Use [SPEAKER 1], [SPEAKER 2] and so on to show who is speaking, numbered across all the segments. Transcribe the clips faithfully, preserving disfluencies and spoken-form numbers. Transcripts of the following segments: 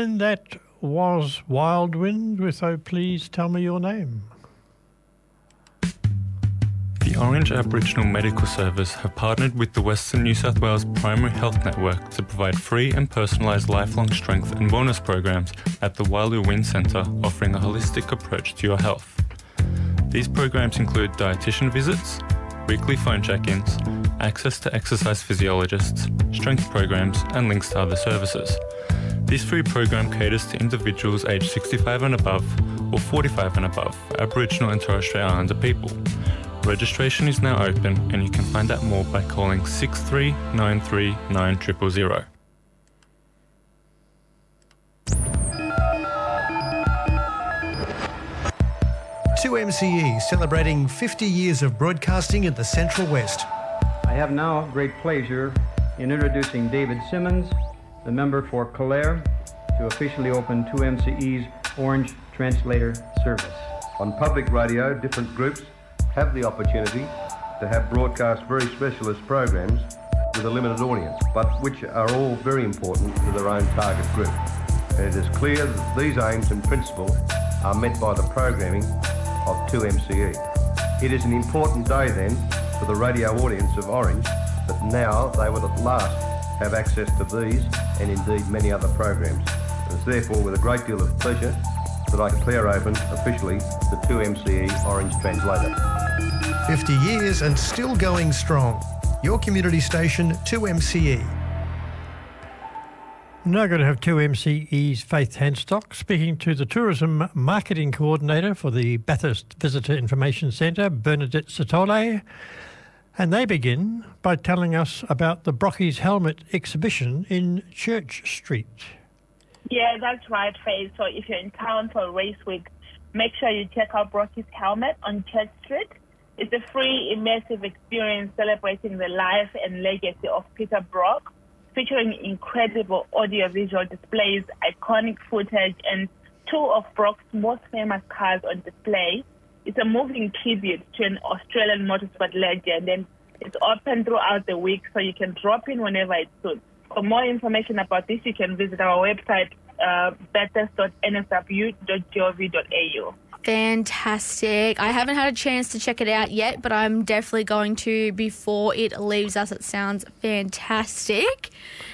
[SPEAKER 1] And that was Wildwind with Oh Please Tell Me Your Name.
[SPEAKER 2] The Orange Aboriginal Medical Service have partnered with the Western New South Wales Primary Health Network to provide free and personalised lifelong strength and wellness programs at the Wildwind Centre, offering a holistic approach to your health. These programs include dietitian visits, weekly phone check-ins, access to exercise physiologists, strength programs and links to other services. This free program caters to individuals aged sixty-five and above or forty-five and above, Aboriginal and Torres Strait Islander people. Registration is now open and you can find out more by calling six three nine three nine zero zero zero.
[SPEAKER 3] two M C E celebrating fifty years of broadcasting in the Central West.
[SPEAKER 4] I have now great pleasure in introducing David Simmons, the member for Calare, to officially open two M C E's Orange Translator service.
[SPEAKER 5] On public radio, different groups have the opportunity to have broadcast very specialist programs with a limited audience, but which are all very important to their own target group. And it is clear that these aims and principles are met by the programming of two M C E. It is an important day then for the radio audience of Orange that now they will at last have access to these and indeed many other programs. And it's therefore with a great deal of pleasure that I declare open officially the two M C E Orange Translator.
[SPEAKER 3] fifty years and still going strong. Your community station, two M C E.
[SPEAKER 1] Now going to have two M C E's Faith Handstock speaking to the Tourism Marketing Coordinator for the Bathurst Visitor Information Centre, Bernadette Satole. And they begin by telling us about the Brocky's Helmet exhibition in Church Street.
[SPEAKER 6] Yeah, that's right, Faith. So if you're in town for Race Week, make sure you check out Brocky's Helmet on Church Street. It's a free, immersive experience celebrating the life and legacy of Peter Brock, featuring incredible audio-visual displays, iconic footage, and two of Brock's most famous cars on display. It's a moving tribute to an Australian motorsport legend, and it's open throughout the week, so you can drop in whenever it suits. For more information about this, you can visit our website, uh, bathurst dot n s w dot gov dot a u.
[SPEAKER 7] Fantastic. I haven't had a chance to check it out yet, but I'm definitely going to before it leaves us. It sounds fantastic.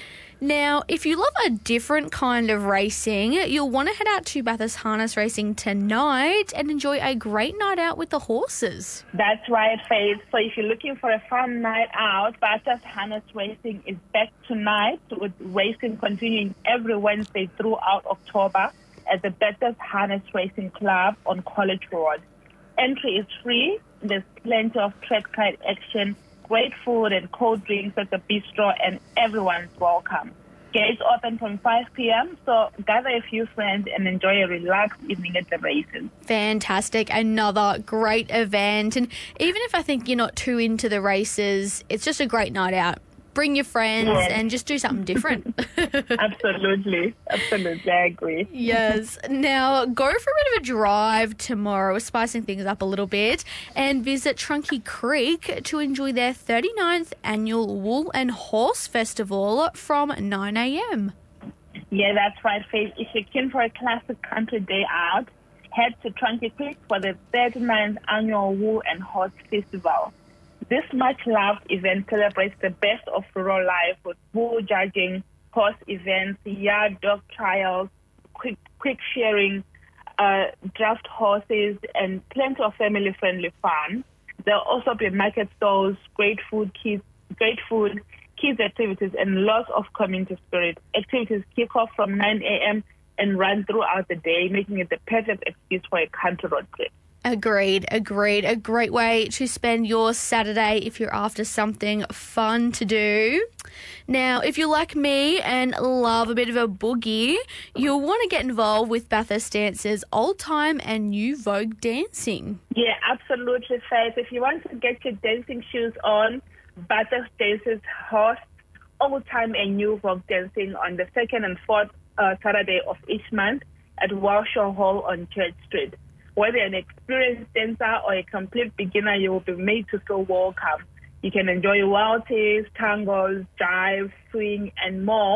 [SPEAKER 7] Now, if you love a different kind of racing, you'll want to head out to Bathurst Harness Racing tonight and enjoy a great night out with the horses.
[SPEAKER 6] That's right, Faith. So if you're looking for a fun night out, Bathurst Harness Racing is back tonight, with racing continuing every Wednesday throughout October at the Bathurst Harness Racing Club on College Road. Entry is free. There's plenty of track side action, great food and cold drinks at the bistro, and everyone's welcome. Gates open from five p.m., so gather a few friends and enjoy a relaxed evening at the races.
[SPEAKER 7] Fantastic. Another great event. And even if I think you're not too into the races, it's just a great night out. Bring your friends yes. and just do something different.
[SPEAKER 6] Absolutely. Absolutely. I agree.
[SPEAKER 7] Yes. Now, go for a bit of a drive tomorrow. We're spicing things up a little bit, and visit Trunky Creek to enjoy their thirty-ninth annual Wool and Horse Festival from nine a.m.
[SPEAKER 6] Yeah, that's right, Faith. If you're keen for a classic country day out, head to Trunky Creek for the thirty-ninth annual Wool and Horse Festival. This much-loved event celebrates the best of rural life with bull judging, horse events, yard dog trials, quick quick sharing, uh, draft horses, and plenty of family-friendly fun. There'll also be market stalls, great food, kids, great food, kids activities, and lots of community spirit. Activities kick off from nine a.m. and run throughout the day, making it the perfect excuse for a country road trip.
[SPEAKER 7] Agreed, agreed. A great way to spend your Saturday if you're after something fun to do. Now, if you're like me and love a bit of a boogie, you'll want to get involved with Bathurst Dancers Old Time and New Vogue Dancing.
[SPEAKER 6] Yeah, absolutely, Faith. If you want to get your dancing shoes on, Bathurst Dancers hosts Old Time and New Vogue Dancing on the second and fourth uh, Saturday of each month at Walshaw Hall on Church Street. Whether you're an experienced dancer or a complete beginner, you will be made to feel welcome. You can enjoy waltzes, tangos, jive, swing, and more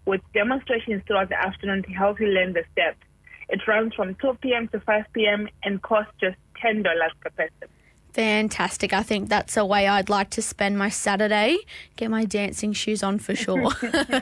[SPEAKER 6] with demonstrations throughout the afternoon to help you learn the steps. It runs from two p.m. to five p.m. and costs just ten dollars per person.
[SPEAKER 7] Fantastic. I think that's a way I'd like to spend my Saturday. Get my dancing shoes on for sure.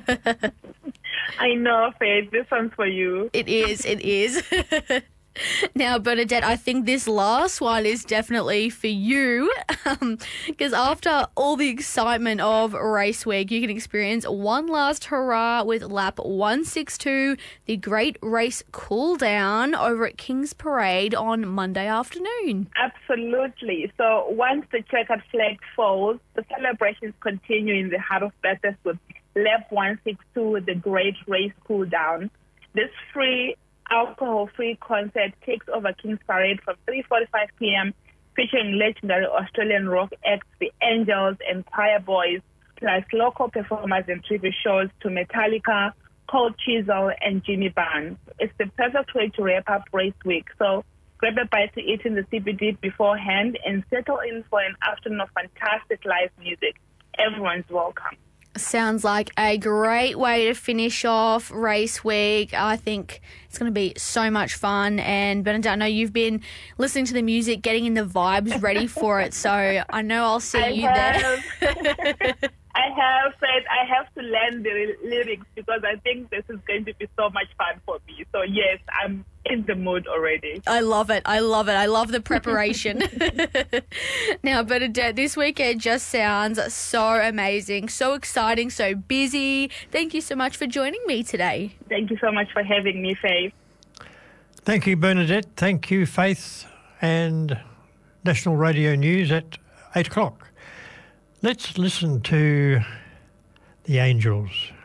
[SPEAKER 6] I know, Faith. This one's for you.
[SPEAKER 7] It is. It is. Now, Bernadette, I think this last one is definitely for you because um, after all the excitement of Race Week, you can experience one last hurrah with lap one sixty-two, the Great Race Cool Down over at King's Parade on Monday afternoon.
[SPEAKER 6] Absolutely. So once the checkered flag falls, the celebrations continue in the heart of Bathurst with lap one sixty-two, the Great Race Cool Down. This free alcohol-free concert takes over King's Parade from three forty-five p.m. featuring legendary Australian rock acts The Angels and Choir Boys, plus local performers and tribute shows to Metallica, Cold Chisel, and Jimmy Barnes. It's the perfect way to wrap up Race Week. So grab a bite to eat in the C B D beforehand and settle in for an afternoon of fantastic live music. Everyone's welcome.
[SPEAKER 7] Sounds like a great way to finish off Race Week. I think it's going to be so much fun. And Bernadette, I know you've been listening to the music, getting in the vibes, ready for it. So I know I'll see
[SPEAKER 6] I
[SPEAKER 7] you
[SPEAKER 6] have,
[SPEAKER 7] there.
[SPEAKER 6] I have said I have to learn the lyrics because I think this is going to be so much fun for me. So yes, I'm in the mood already.
[SPEAKER 7] I love it. I love it. I love the preparation. Now, Bernadette, this weekend just sounds so amazing, so exciting, so busy. Thank you so much for joining me today.
[SPEAKER 6] Thank you so much for having me, Faith.
[SPEAKER 1] Thank you, Bernadette. Thank you, Faith. And National Radio News at eight o'clock. Let's listen to the Angels.